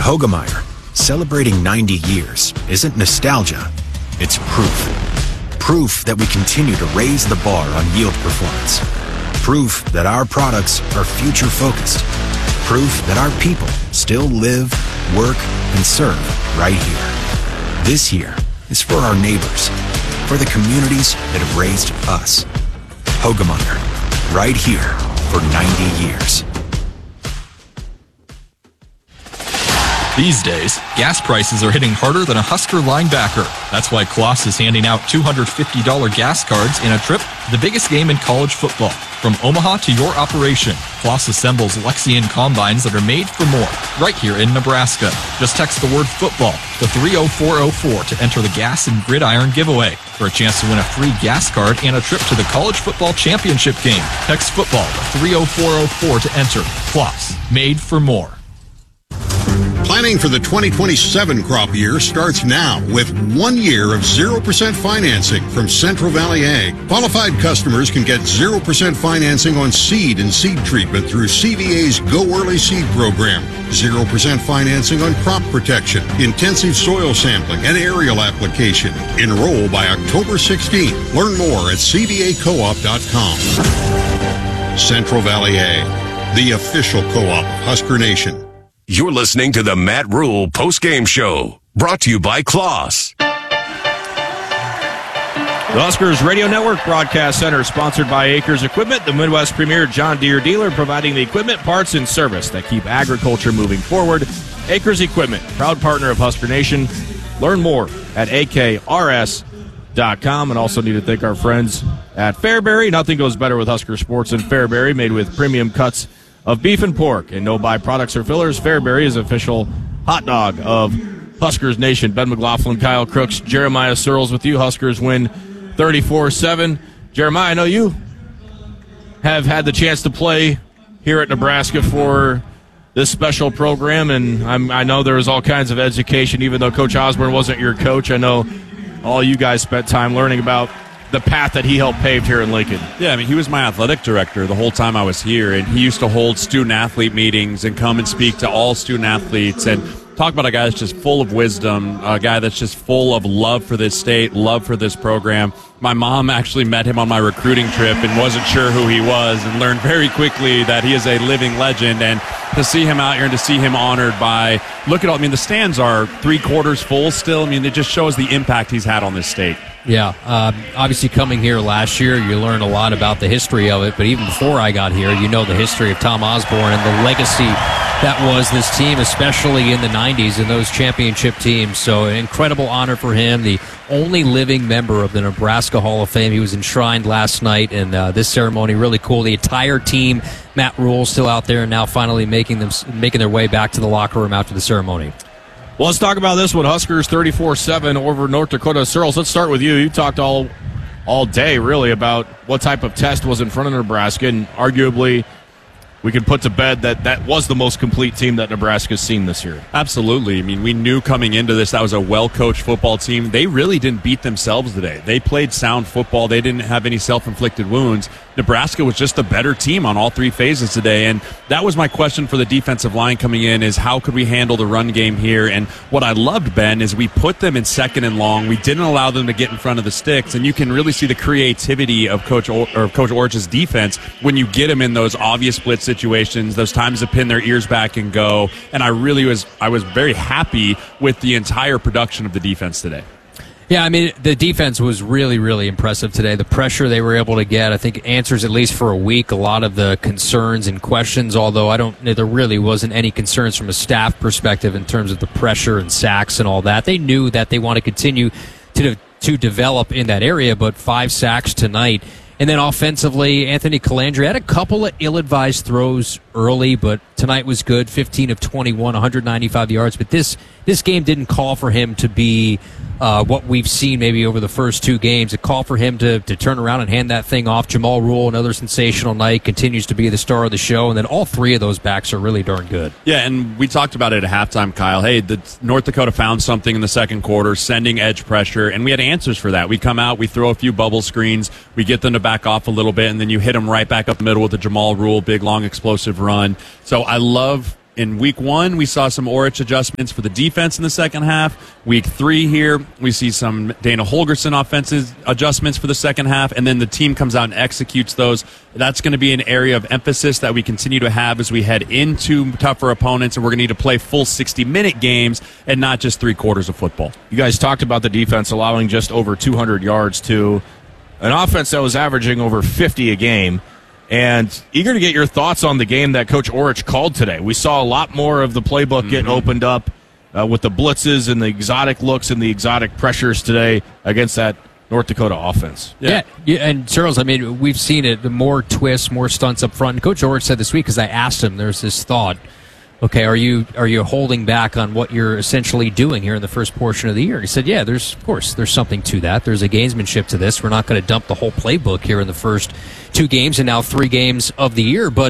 Hoegemeyer, celebrating 90 years isn't nostalgia, it's proof. Proof that we continue to raise the bar on yield performance. Proof that our products are future-focused. Proof that our people still live, work, and serve right here. This year is for our neighbors, for the communities that have raised us. Hoegemeyer, right here for 90 years. These days, gas prices are hitting harder than a Husker linebacker. That's why Kloss is handing out $250 gas cards in a trip to the biggest game in college football. From Omaha to your operation, Kloss assembles Lexion combines that are made for more, right here in Nebraska. Just text the word football to 30404 to enter the Gas and Gridiron giveaway for a chance to win a free gas card and a trip to the college football championship game. Text football to 30404 to enter. Kloss, made for more. Planning for the 2027 crop year starts now with 1 year of 0% financing from Central Valley Ag. Qualified customers can get 0% financing on seed and seed treatment through CVA's Go Early Seed program. 0% financing on crop protection, intensive soil sampling, and aerial application. Enroll by October 16th. Learn more at cvacoop.com. Central Valley Ag, the official co-op of Husker Nation. You're listening to the Matt Rule postgame show, brought to you by Kloss. The Huskers Radio Network Broadcast Center, sponsored by Acres Equipment, the Midwest premier John Deere dealer, providing the equipment, parts, and service that keep agriculture moving forward. Acres Equipment, proud partner of Husker Nation. Learn more at akrs.com. And also need to thank our friends at Fairbury. Nothing goes better with Husker sports than Fairbury, made with premium cuts of beef and pork and no byproducts or fillers. Fairbury is official hot dog of Huskers Nation. Ben McLaughlin, Kyle Crooks, Jeremiah Searles with you. Huskers win 34-7. Jeremiah, I know you have had the chance to play here at Nebraska for this special program, and I know there was all kinds of education, even though Coach Osborne wasn't your coach. I know all you guys spent time learning about the path that he helped pave here in Lincoln. Yeah, I mean, he was my athletic director the whole time I was here, and he used to hold student-athlete meetings and come and speak to all student-athletes and talk about a guy that's just full of wisdom, a guy that's just full of love for this state, love for this program. My mom actually met him on my recruiting trip and wasn't sure who he was, and learned very quickly that he is a living legend. And to see him out here and to see him honored by, look at all, I mean, the stands are 3/4 full still. I mean, it just shows the impact he's had on this state. Yeah, obviously coming here last year, you learned a lot about the history of it, but even before I got here, you know the history of Tom Osborne and the legacy that was this team, especially in the 90s and those championship teams. So an incredible honor for him, the only living member of the Nebraska Hall of Fame. He was enshrined last night, and this ceremony really cool. The entire team, Matt Rule still out there, and now finally making their way back to the locker room after the ceremony. Well, let's talk about this one. Huskers 34-7 over North Dakota. Searles, let's start with you. You talked all day, really, about what type of test was in front of Nebraska, and arguably we can put to bed that was the most complete team that Nebraska's seen this year. Absolutely. I mean, we knew coming into this that was a well-coached football team. They really didn't beat themselves today. They played sound football. They didn't have any self-inflicted wounds. Nebraska was just a better team on all three phases today, and that was my question for the defensive line coming in, is how could we handle the run game here? And what I loved, Ben, is we put them in second and long. We didn't allow them to get in front of the sticks, and you can really see the creativity of Coach Orch's defense when you get them in those obvious split situations, those times to pin their ears back and go. And I was very happy with the entire production of the defense today. Yeah, I mean, the defense was really, really impressive today. The pressure they were able to get, I think, answers at least for a week a lot of the concerns and questions, although there really wasn't any concerns from a staff perspective in terms of the pressure and sacks and all that. They knew that they want to continue to develop in that area, but 5 sacks tonight. And then offensively, Anthony Calandri had a couple of ill-advised throws early, but tonight was good, 15 of 21, 195 yards. But this game didn't call for him to be what we've seen maybe over the first 2 games. It called for him to turn around and hand that thing off. Jamal Rule, another sensational night, continues to be the star of the show. And then all 3 of those backs are really darn good. Yeah, and we talked about it at halftime, Kyle. Hey, North Dakota found something in the second quarter, sending edge pressure, and we had answers for that. We come out, we throw a few bubble screens, we get them to back off a little bit, and then you hit them right back up the middle with the Jamal Rule, big, long, explosive run. So I love in week 1, we saw some Orich adjustments for the defense in the second half. Week 3 here, we see some Dana Holgorsen offensive adjustments for the second half, and then the team comes out and executes those. That's going to be an area of emphasis that we continue to have as we head into tougher opponents, and we're going to need to play full 60-minute games and not just 3 quarters of football. You guys talked about the defense allowing just over 200 yards to an offense that was averaging over 50 a game. And eager to get your thoughts on the game that Coach Orich called today. We saw a lot more of the playbook getting opened up with the blitzes and the exotic looks and the exotic pressures today against that North Dakota offense. Yeah, and Charles, I mean, we've seen it, more twists, more stunts up front. And Coach Orich said this week, because I asked him, there's this thought, okay, are you holding back on what you're essentially doing here in the first portion of the year? He said, yeah, there's something to that. There's a gamesmanship to this. We're not going to dump the whole playbook here in the first 2 games and now 3 games of the year. But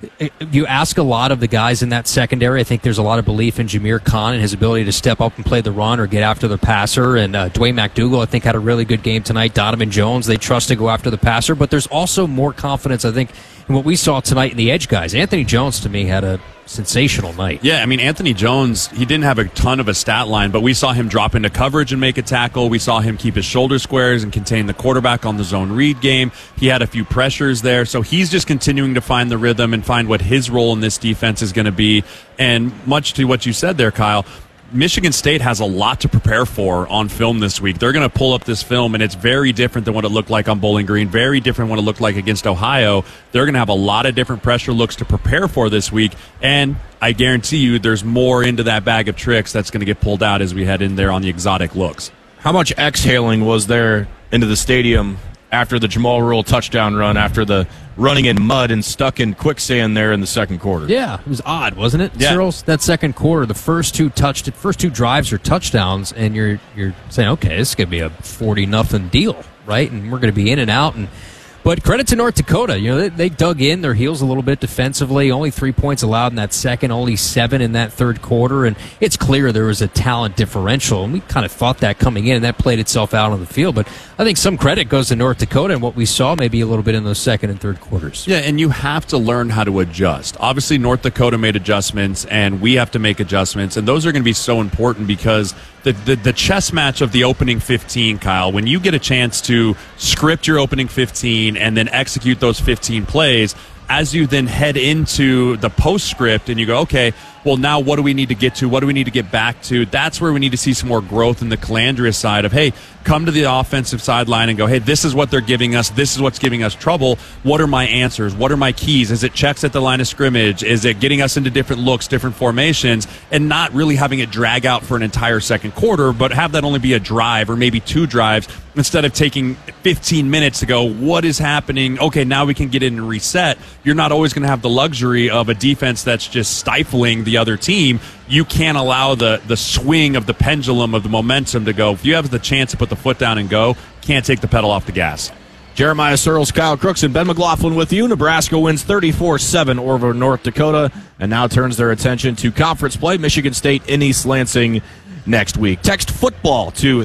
you ask a lot of the guys in that secondary. I think there's a lot of belief in Jameer Khan and his ability to step up and play the run or get after the passer. And Dwayne McDougal, I think, had a really good game tonight. Donovan Jones, they trust to go after the passer. But there's also more confidence, I think, in what we saw tonight in the edge guys. Anthony Jones, to me, had a sensational night. Yeah, I mean, Anthony Jones, he didn't have a ton of a stat line, but we saw him drop into coverage and make a tackle. We saw him keep his shoulder squares and contain the quarterback on the zone read game. He had a few pressures there, so he's just continuing to find the rhythm and find what his role in this defense is going to be. And much to what you said there, Kyle, Michigan State has a lot to prepare for on film this week. They're going to pull up this film, and it's very different than what it looked like on Bowling Green, very different what it looked like against Ohio. They're going to have a lot of different pressure looks to prepare for this week, and I guarantee you there's more into that bag of tricks that's going to get pulled out as we head in there on the exotic looks. How much exhaling was there into the stadium after the Jamal Rule touchdown run, after the running in mud and stuck in quicksand there in the second quarter? Yeah, it was odd, wasn't it, Yeah. Cyril? That second quarter, the first two drives are touchdowns, and you're saying, okay, this is going to be a 40-0 deal, right? And we're going to be in and out. But credit to North Dakota. You know, they dug in their heels a little bit defensively. Only 3 points allowed in that second, only 7 in that third quarter. And it's clear there was a talent differential. And we kind of thought that coming in, and that played itself out on the field. But I think some credit goes to North Dakota and what we saw maybe a little bit in those second and third quarters. Yeah, and you have to learn how to adjust. Obviously, North Dakota made adjustments, and we have to make adjustments. And those are going to be so important because the chess match of the opening 15, Kyle, when you get a chance to script your opening 15 and then execute those 15 plays, as you then head into the postscript and you go, okay, well, now what do we need to get to? What do we need to get back to? That's where we need to see some more growth in the Calandria side of, hey, come to the offensive sideline and go, hey, this is what they're giving us. This is what's giving us trouble. What are my answers? What are my keys? Is it checks at the line of scrimmage? Is it getting us into different looks, different formations, and not really having it drag out for an entire second quarter, but have that only be a drive or maybe 2 drives instead of taking 15 minutes to go, what is happening? Okay, now we can get in and reset. You're not always going to have the luxury of a defense that's just stifling the other team. You can't allow the swing of the pendulum of the momentum to go. If you have the chance to put the foot down and go, can't take the pedal off the gas. Jeremiah Searles, Kyle Crooks, and Ben McLaughlin with you. Nebraska wins 34-7 over North Dakota and now turns their attention to conference play. Michigan State in East Lansing next week. Text football to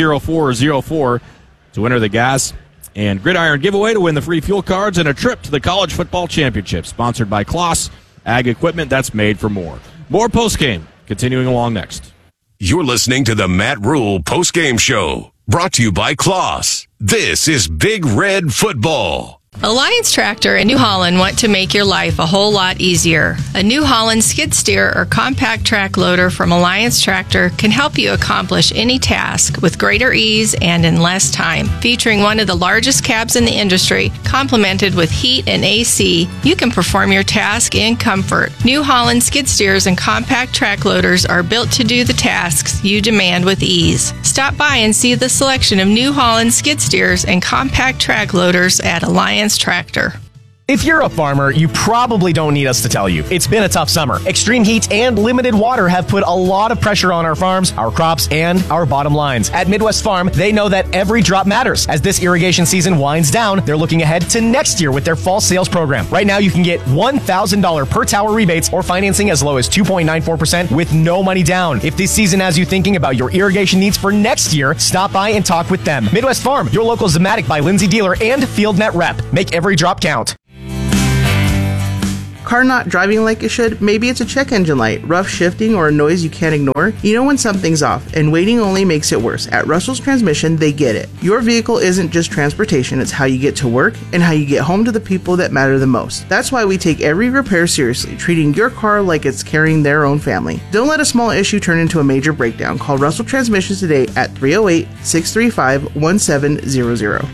30404 to enter the gas and gridiron giveaway to win the free fuel cards and a trip to the College Football Championship, sponsored by Kloss Ag Equipment that's made for more. More postgame continuing along next. You're listening to the Matt Rule postgame show, brought to you by Kloss. This is Big Red Football. Alliance Tractor in New Holland want to make your life a whole lot easier. A New Holland skid steer or compact track loader from Alliance Tractor can help you accomplish any task with greater ease and in less time. Featuring one of the largest cabs in the industry, complemented with heat and AC, you can perform your task in comfort. New Holland skid steers and compact track loaders are built to do the tasks you demand with ease. Stop by and see the selection of New Holland skid steers and compact track loaders at Alliance Tractor. If you're a farmer, you probably don't need us to tell you. It's been a tough summer. Extreme heat and limited water have put a lot of pressure on our farms, our crops, and our bottom lines. At Midwest Farm, they know that every drop matters. As this irrigation season winds down, they're looking ahead to next year with their fall sales program. Right now, you can get $1,000 per tower rebates or financing as low as 2.94% with no money down. If this season has you thinking about your irrigation needs for next year, stop by and talk with them. Midwest Farm, your local Zematic by Lindsay dealer and FieldNet rep. Make every drop count. Car not driving like it should? Maybe it's a check engine light, rough shifting, or a noise you can't ignore? You know when something's off, and waiting only makes it worse. At Russell's Transmission, they get it. Your vehicle isn't just transportation, it's how you get to work and how you get home to the people that matter the most. That's why we take every repair seriously, treating your car like it's carrying their own family. Don't let a small issue turn into a major breakdown. Call Russell Transmissions today at 308-635-1700.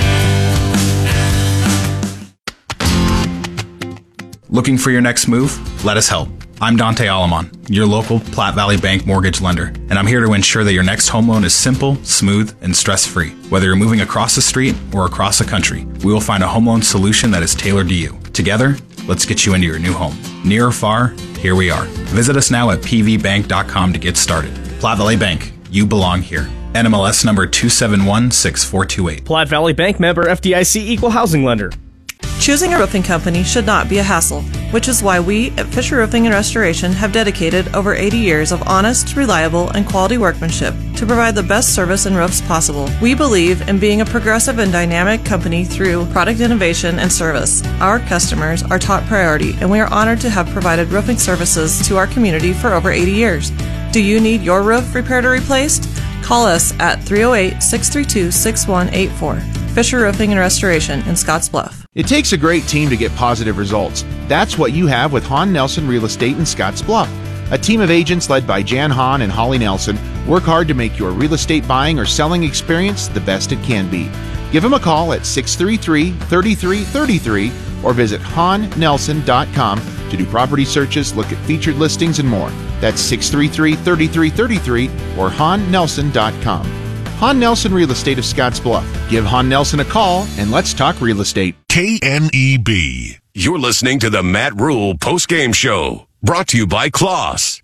Looking for your next move? Let us help. I'm Dante Alamon, your local Platte Valley Bank mortgage lender, and I'm here to ensure that your next home loan is simple, smooth, and stress-free. Whether you're moving across the street or across the country, we will find a home loan solution that is tailored to you. Together, let's get you into your new home. Near or far, here we are. Visit us now at pvbank.com to get started. Platte Valley Bank, you belong here. NMLS number 2716428. Platte Valley Bank, member FDIC, equal housing lender. Choosing a roofing company should not be a hassle, which is why we at Fisher Roofing and Restoration have dedicated over 80 years of honest, reliable, and quality workmanship to provide the best service and roofs possible. We believe in being a progressive and dynamic company through product innovation and service. Our customers are top priority, and we are honored to have provided roofing services to our community for over 80 years. Do you need your roof repaired or replaced? Call us at 308-632-6184. Fisher Roofing and Restoration in Scottsbluff. It takes a great team to get positive results. That's what you have with Hahn Nelson Real Estate in Scottsbluff. A team of agents led by Jan Hahn and Holly Nelson work hard to make your real estate buying or selling experience the best it can be. Give them a call at 633-3333 or visit HahnNelson.com to do property searches, look at featured listings, and more. That's 633-3333 or HahnNelson.com. Hahn Nelson Real Estate of Scottsbluff. Give Hahn Nelson a call and let's talk real estate. KNEB. You're listening to the Matt Rule postgame show, brought to you by Kloss.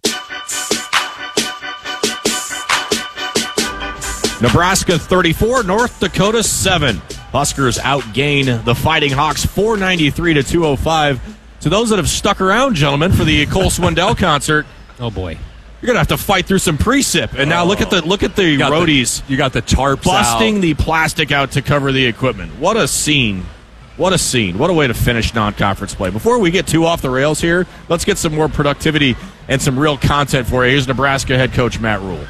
Nebraska 34, North Dakota 7. Huskers outgain the Fighting Hawks 493-205. To those that have stuck around, gentlemen, for the Cole Swindell concert. Oh boy. You're gonna have to fight through some precip, and now look at the roadies. You got the tarps busting out. the plastic out to cover the equipment. What a scene! What a scene! What a way to finish non-conference play. Before we get too off the rails here, let's get some more productivity and some real content for you. Here's Nebraska head coach Matt Rule.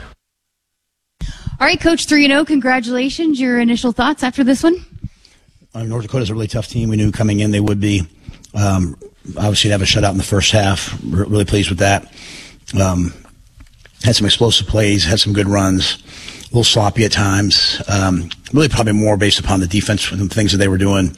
All right, Coach 3-0. Congratulations. Your initial thoughts after this one? North Dakota's a really tough team. We knew coming in they would be. Obviously, they have a shutout in the first half. Really pleased with that. Had some explosive plays, had some good runs, a little sloppy at times. Really probably more based upon the defense and the things that they were doing.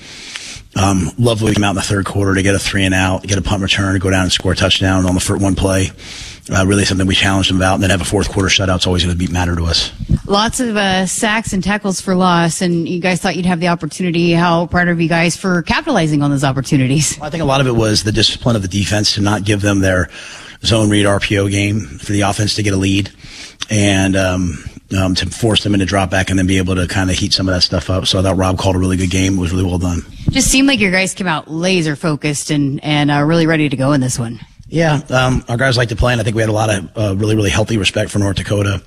Lovely to come out in the third quarter to get a 3-and-out, get a punt return, to go down and score a touchdown on the first one play. Really something we challenged them about. And then have a fourth quarter shutout's always going to matter to us. Lots of sacks and tackles for loss, and you guys thought you'd have the opportunity. How proud of you guys for capitalizing on those opportunities? I think a lot of it was the discipline of the defense to not give them their zone read RPO game for the offense to get a lead, and to force them into drop back and then be able to kind of heat some of that stuff up. So I thought Rob called a really good game. It was really well done. Just seemed like your guys came out laser focused and really ready to go in this one. Yeah, our guys like to play, and I think we had a lot of really, really healthy respect for North Dakota.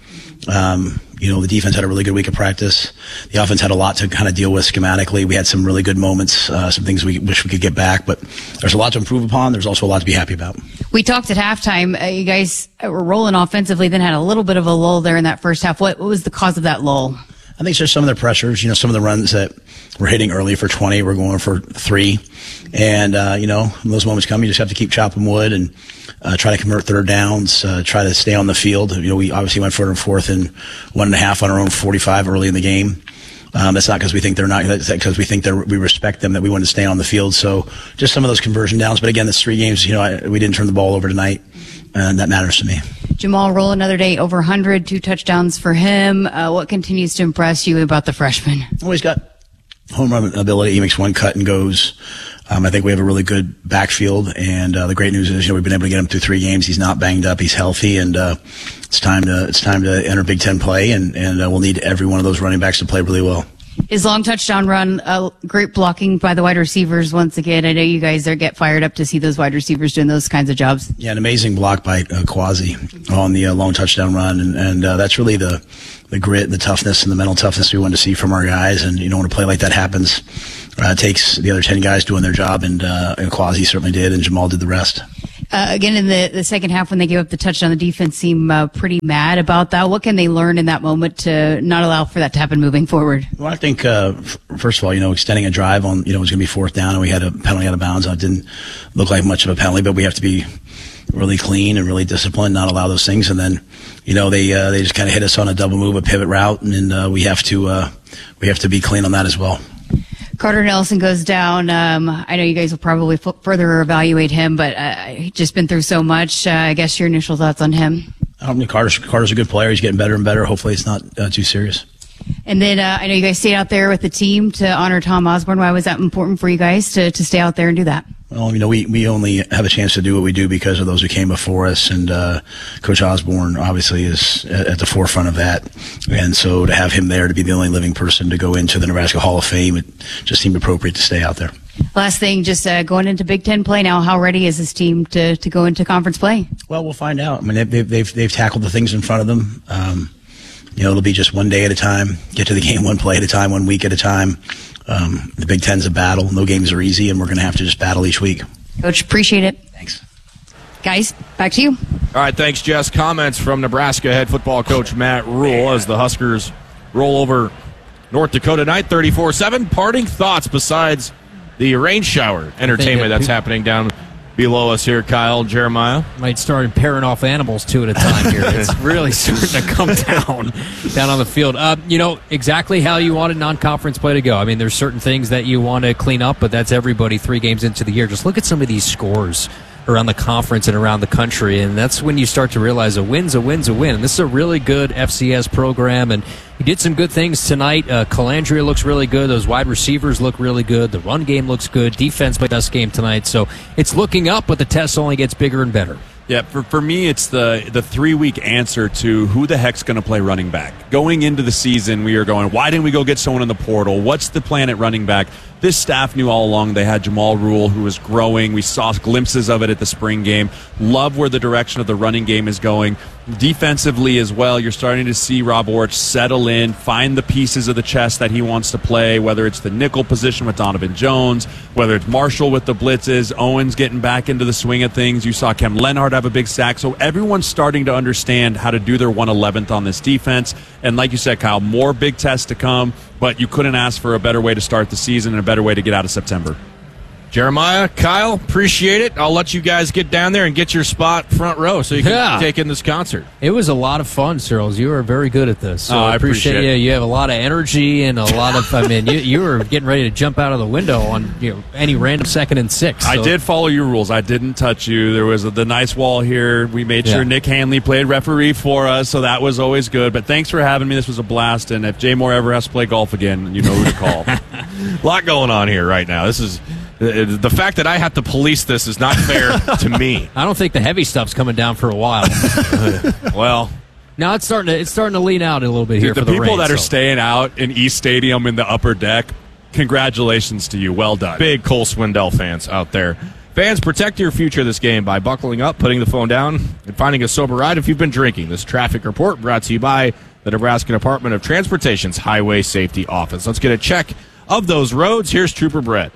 The defense had a really good week of practice. The offense had a lot to kind of deal with schematically. We had some really good moments, some things we wish we could get back, but there's a lot to improve upon. There's also a lot to be happy about. We talked at halftime. You guys were rolling offensively, then had a little bit of a lull there in that first half. What was the cause of that lull? I think it's just some of the pressures. Some of the runs that we're hitting early for 20, we're going for 3. And, when those moments come, you just have to keep chopping wood and try to convert third downs, try to stay on the field. We obviously went for 4th and 1.5 on our own 45 early in the game. That's not because we think they're not, that's because we think we respect them, that we want to stay on the field. So just some of those conversion downs. But again, it's 3 games, we didn't turn the ball over tonight, and that matters to me. Jamal Roll, another day over 100, 2 touchdowns for him. What continues to impress you about the freshman? Well, he's got home run ability. He makes one cut and goes. I think we have a really good backfield, and the great news is, we've been able to get him through 3 games. He's not banged up. He's healthy, and it's time to enter Big Ten play, and we'll need every one of those running backs to play really well. His long touchdown run, great blocking by the wide receivers once again. I know you guys get fired up to see those wide receivers doing those kinds of jobs. Yeah, an amazing block by Quasi on the long touchdown run, and that's really the grit, the toughness, and the mental toughness we want to see from our guys. And when a play like that happens, takes the other 10 guys doing their job, and Quasi certainly did, and Jamal did the rest. Again, in the second half, when they gave up the touchdown, the defense seemed pretty mad about that. What can they learn in that moment to not allow for that to happen moving forward? Well, I think, first of all, extending a drive on, it was going to be fourth down, and we had a penalty out of bounds. It didn't look like much of a penalty, but we have to be really clean and really disciplined, not allow those things. And then, they just kind of hit us on a double move, a pivot route, and we have to be clean on that as well. Carter Nelson goes down. I know you guys will probably further evaluate him, but he's just been through so much. I guess your initial thoughts on him? Carter's a good player. He's getting better and better. Hopefully it's not too serious. And then I know you guys stayed out there with the team to honor Tom Osborne. Why was that important for you guys to stay out there and do that? Well, we only have a chance to do what we do because of those who came before us, and Coach Osborne obviously is at the forefront of that. And so to have him there, to be the only living person to go into the Nebraska Hall of Fame, it just seemed appropriate to stay out there. Last thing, just going into Big Ten play now, how ready is this team to go into conference play? Well, we'll find out. I mean, they've tackled the things in front of them. It'll be just one day at a time, get to the game one play at a time, 1 week at a time. The Big Ten's a battle. No games are easy, and we're going to have to just battle each week. Coach, appreciate it. Thanks. Guys, back to you. All right, thanks, Jess. Comments from Nebraska head football coach Matt Rule as the Huskers roll over North Dakota tonight, 34-7. Parting thoughts besides the rain shower entertainment that's happening down below us here, Kyle, Jeremiah. Might start pairing off animals two at a time here. It's really starting to come down on the field. Exactly how you wanted non-conference play to go. I mean, there's certain things that you want to clean up, but that's everybody 3 games into the year. Just look at some of these scores around the conference and around the country, and that's when you start to realize a win's a win's a win. And this is a really good FCS program, and he did some good things tonight. Calandria looks really good. Those wide receivers look really good. The run game looks good. Defense played best game tonight. So it's looking up, but the test only gets bigger and better. Yeah, for me, it's the 3-week answer to who the heck's going to play running back. Going into the season, we are going, why didn't we go get someone in the portal? What's the plan at running back? This staff knew all along they had Jamal Rule, who was growing. We saw glimpses of it at the spring game. Love where the direction of the running game is going. Defensively as well, you're starting to see Rob Orich settle in, find the pieces of the chess that he wants to play, whether it's the nickel position with Donovan Jones, whether it's Marshall with the blitzes, Owens getting back into the swing of things. You saw Kem Lenhart have a big sack. So everyone's starting to understand how to do their 111th on this defense. And like you said, Kyle, more big tests to come, but you couldn't ask for a better way to start the season and a better way to get out of September. Jeremiah, Kyle, appreciate it. I'll let you guys get down there and get your spot front row so you can take in this concert. It was a lot of fun, Cyrils. You were very good at this. So I appreciate it. You have a lot of energy and a lot of, you were getting ready to jump out of the window on any random 2nd and 6. So. I did follow your rules. I didn't touch you. There was the nice wall here. We made sure Nick Hanley played referee for us, so that was always good. But thanks for having me. This was a blast. And if Jay Moore ever has to play golf again, you know who to call. A lot going on here right now. This is... The fact that I have to police this is not fair to me. I don't think the heavy stuff's coming down for a while. Well, now it's starting to lean out a little bit here. The for the people rain, that are staying out in East Stadium in the upper deck, congratulations to you. Well done. Big Cole Swindell fans out there. Fans, protect your future this game by buckling up, putting the phone down, and finding a sober ride if you've been drinking. This traffic report brought to you by the Nebraska Department of Transportation's Highway Safety Office. Let's get a check of those roads. Here's Trooper Brett.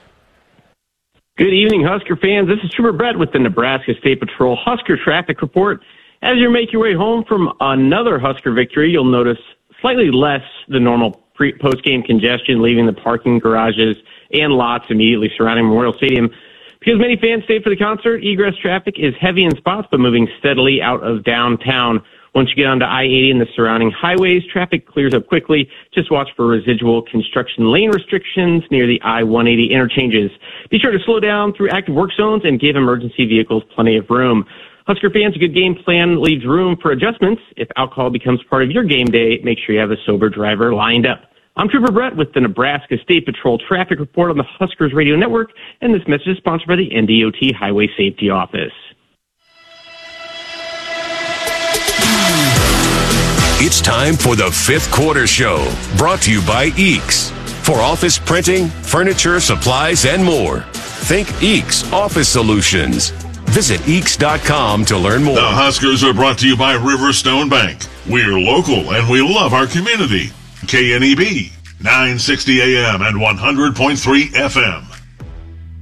Good evening, Husker fans. This is Trooper Brett with the Nebraska State Patrol Husker Traffic Report. As you make your way home from another Husker victory, you'll notice slightly less than normal post-game congestion leaving the parking garages and lots immediately surrounding Memorial Stadium. Because many fans stayed for the concert, egress traffic is heavy in spots but moving steadily out of downtown. Once you get onto I-80 and the surrounding highways, traffic clears up quickly. Just watch for residual construction lane restrictions near the I-180 interchanges. Be sure to slow down through active work zones and give emergency vehicles plenty of room. Husker fans, a good game plan leaves room for adjustments. If alcohol becomes part of your game day, make sure you have a sober driver lined up. I'm Trooper Brett with the Nebraska State Patrol Traffic Report on the Huskers Radio Network, and this message is sponsored by the NDOT Highway Safety Office. It's time for the Fifth Quarter Show, brought to you by Eeks. For office printing, furniture, supplies, and more, think Eeks Office Solutions. Visit Eeks.com to learn more. The Huskers are brought to you by Riverstone Bank. We're local and we love our community. KNEB, 960 AM and 100.3 FM.